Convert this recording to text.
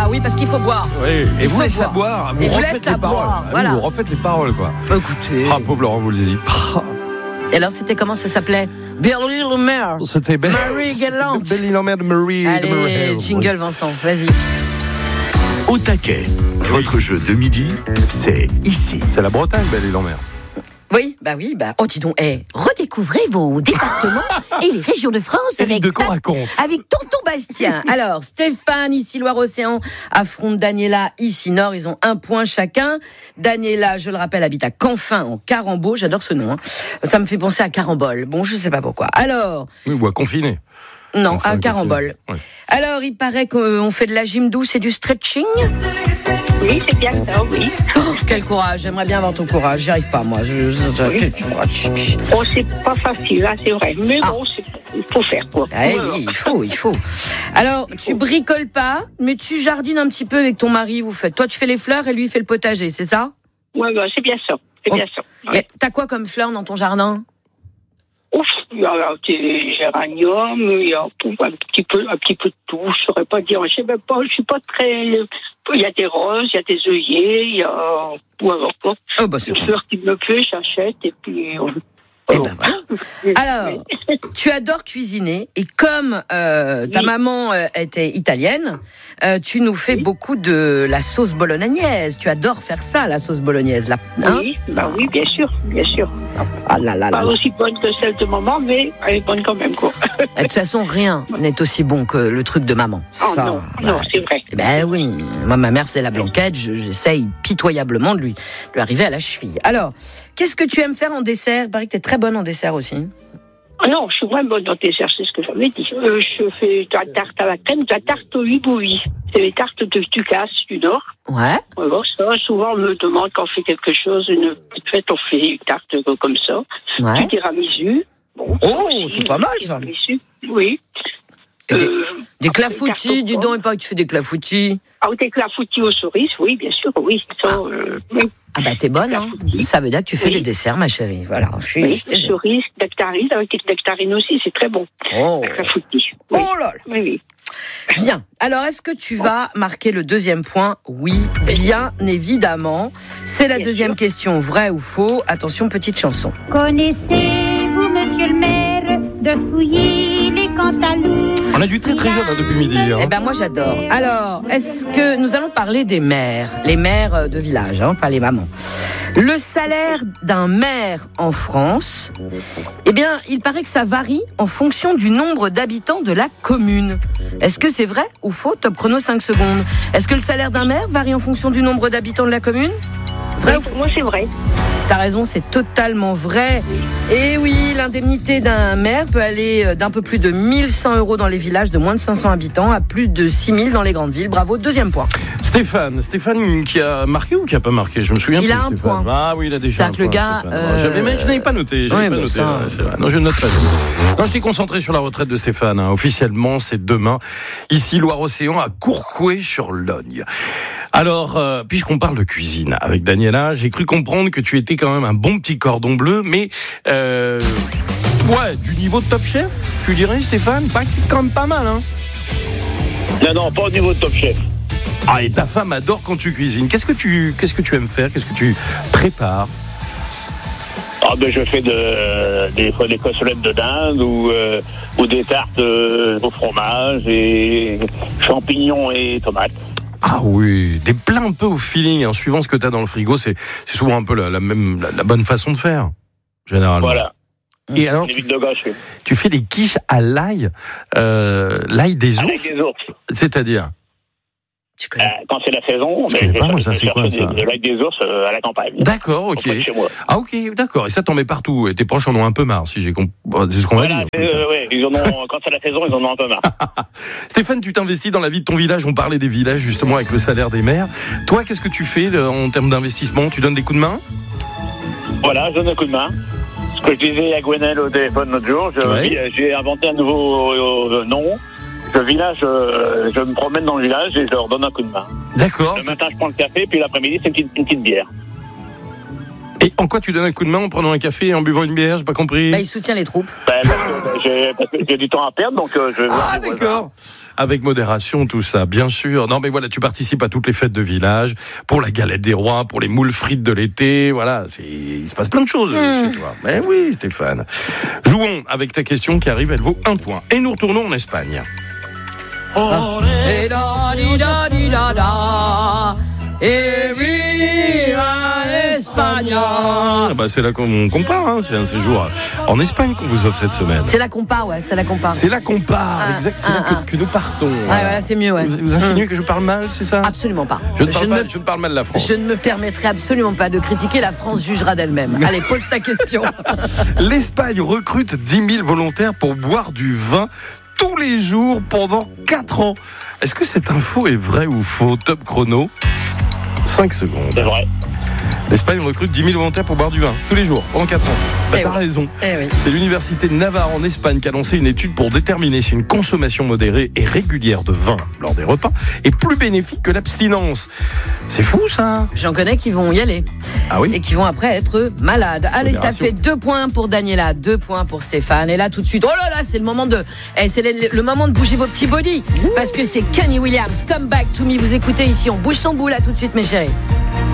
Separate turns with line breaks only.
Bah oui, parce qu'il faut boire.
Oui, et vous laissez boire.
Et vous laissez à boire. Voilà.
Vous refaites les paroles, quoi.
Bah, écoutez.
Ah, pauvre Laurent Voulzy.
Et alors, c'était comment ça s'appelait? Billy Lambert.
C'était
Marie Galante.
Billy Lambert de Marie.
Allez, jingle, Vincent, vas-y.
Au taquet, votre jeu de midi, c'est ici.
C'est la Bretagne, Billy Lambert.
Oui. Oh, dis donc, redécouvrez vos départements et les régions de France avec Tonton Bastien. Alors, Stéphane, ici Loire-Océan, affronte Daniela, ici Nord. Ils ont 1 point chacun. Daniela, je le rappelle, habite à Canfin, en Carambeau. J'adore ce nom. Hein. Ça me fait penser à Carambole. Bon, je sais pas pourquoi. Alors...
Oui, ou à Confiné.
Non, à Carambole. Ouais. Alors, il paraît qu'on fait de la gym douce et du stretching.
Oui, c'est bien ça, oui.
Oh, quel courage, j'aimerais bien avoir ton courage. J'y arrive pas, moi.
Oh, c'est pas facile, hein, c'est vrai. Mais bon, il faut faire, quoi.
Oui, il faut. Alors, tu bricoles pas, mais tu jardines un petit peu avec ton mari. Toi, tu fais les fleurs et lui, il fait le potager, c'est ça?
Oui, c'est bien ça. Bien ça.
Ouais. T'as quoi comme fleurs dans ton jardin?
Ouf, il y a des géraniums, il y a un petit peu de tout, je saurais pas dire, je sais même pas, je suis pas très, il y a des roses, il y a des œillets, il y a, des fleurs qui me plaisent, j'achète, et puis,
voilà. Alors, tu adores cuisiner, et comme ta maman était italienne, tu nous fais beaucoup de la sauce bolognaise. Tu adores faire ça, la sauce bolognaise, là. Hein?
Oui, oui, bien sûr.
Ah là là là.
Pas aussi bonne que celle de maman, mais elle est bonne quand même, quoi.
De toute façon, rien n'est aussi bon que le truc de maman.
Non, c'est vrai.
Ben oui, moi, ma mère faisait la blanquette, j'essaye pitoyablement de lui arriver à la cheville. Alors, qu'est-ce que tu aimes faire en dessert? Il paraît que tu es très bonne en dessert aussi.
Non, je suis vraiment bonne en dessert, c'est ce que j'avais dit. Je fais de la tarte à la crème, de la tarte au hibouillis. C'est les tartes de Ducasse du Nord.
Ouais.
Alors, ça, souvent, on me demande quand on fait quelque chose, une petite fête, on fait une tarte comme ça.
Ouais.
Du tiramisu. Bon,
c'est pas mal, ça.
Oui.
Des clafoutis, dis donc, il paraît que tu fais des clafoutis.
Ah, des clafoutis aux cerises, oui, bien sûr, oui. Ça, oui.
Ah bah t'es bonne, hein. Ça veut dire que tu fais des desserts, ma chérie. Voilà.
Cerises, nectarines, avec des nectarines aussi, c'est très bon.
Oh.
Clafoutis. Oui.
Oh là là.
Oui.
Bien. Alors, est-ce que tu vas marquer le deuxième point? Oui, bien évidemment. C'est la deuxième question, vrai ou faux? Attention, petite chanson.
Connaissez-vous, monsieur le maire, de fouiller les cantaloupes?
On a du très très jeune depuis midi. Hein.
Eh ben moi j'adore. Alors, est-ce que nous allons parler des maires, les maires de village, pas les mamans. Le salaire d'un maire en France, eh bien, il paraît que ça varie en fonction du nombre d'habitants de la commune. Est-ce que c'est vrai ou faux? Top chrono 5 secondes. Est-ce que le salaire d'un maire varie en fonction du nombre d'habitants de la commune? Vrai ou faux?
Moi, c'est vrai.
T'as raison, c'est totalement vrai. Et oui, l'indemnité d'un maire peut aller d'un peu plus de 1100 € dans les villages de moins de 500 habitants à plus de 6000 dans les grandes villes. Bravo, deuxième point.
Stéphane qui a marqué ou qui a pas marqué? Je me souviens plus.
Il a un
Stéphane.
point.
Ah oui, il a déjà un point.
C'est-à-dire que le gars...
Je n'avais pas noté. C'est vrai. Non, je note pas. Non, je t'ai concentré sur la retraite de Stéphane. Officiellement, c'est demain. Ici, Loire-Océan, à Courcouet-sur-Logne. Alors, puisqu'on parle de cuisine avec Daniela, j'ai cru comprendre que tu étais quand même un bon petit cordon bleu, mais du niveau de Top Chef, tu dirais, Stéphane? Pas que c'est quand même pas mal, hein?
Non, pas au niveau de Top Chef.
Ah, et ta femme adore quand tu cuisines. Qu'est-ce que tu aimes faire? Qu'est-ce que tu prépares?
Je fais des cassolettes de dinde ou des tartes au fromage et champignons et tomates.
Ah oui, des plats un peu au feeling, suivant ce que tu as dans le frigo, c'est souvent un peu la bonne façon de faire, généralement.
Voilà.
Et alors, tu fais des quiches à l'ail des ours.
Avec des ours.
C'est-à-dire?
Quand c'est la saison,
je connais pas, moi, c'est quoi ça?
De l'ail des ours à la campagne.
D'accord, ok.
Chez moi.
Ah ok, d'accord. Et ça t'en mets partout. Et tes proches en ont un peu marre, si j'ai compris. C'est ce qu'on va dire.
Ils en ont, quand c'est la saison, ils en ont un peu marre.
Stéphane, tu t'investis dans la vie de ton village. On parlait des villages justement avec le salaire des maires. Toi, qu'est-ce que tu fais en termes d'investissement? Tu donnes des coups de main?
Voilà, je donne un coup de main. Ce que je disais à Gwenelle au téléphone l'autre jour, j'ai inventé un nouveau nom. Le village, je me promène dans le village et je leur donne un coup de main.
D'accord.
Le matin, je prends le café, puis l'après-midi, c'est une petite bière.
Et en quoi tu donnes un coup de main en prenant un café et en buvant une bière? J'ai pas compris.
Il soutient les troupes.
Parce que j'ai du temps à perdre, donc je vais voir.
Ah, d'accord. Avec modération, tout ça, bien sûr. Non, mais voilà, tu participes à toutes les fêtes de village, pour la galette des rois, pour les moules frites de l'été, voilà. Il se passe plein de choses chez toi. Mais oui, Stéphane. Jouons avec ta question qui arrive, elle vaut 1 point. Et nous retournons en Espagne. C'est là qu'on compare, hein. C'est un séjour en Espagne qu'on vous offre cette semaine.
C'est là qu'on part, ouais, c'est là qu'on part.
C'est là qu'on part, exact. C'est là que nous partons.
Voilà, c'est mieux, ouais.
Vous insinuez que je parle mal, c'est ça?
Absolument pas.
Je ne parle mal de la France.
Je ne me permettrai absolument pas de critiquer, la France jugera d'elle-même. Allez, pose ta question.
L'Espagne recrute 10 000 volontaires pour boire du vin tous les jours pendant 4 ans. Est-ce que cette info est vraie ou faux? Top chrono. 5 secondes.
C'est vrai.
L'Espagne recrute 10 000 volontaires pour boire du vin tous les jours pendant 4 ans. T'as raison.
Oui.
C'est l'université de Navarre en Espagne qui a lancé une étude pour déterminer si une consommation modérée et régulière de vin lors des repas est plus bénéfique que l'abstinence. C'est fou ça.
J'en connais qui vont y aller.
Ah oui.
Et qui vont après être malades. Allez,
Modération.
ça fait 2 points pour Daniela, 2 points pour Stéphane. Et là, tout de suite, oh là là, c'est le moment de, c'est le moment de bouger vos petits bodys. Parce que c'est Kenny Williams, Come Back to Me. Vous écoutez ici, on bouge son bout là tout de suite, mes chéris.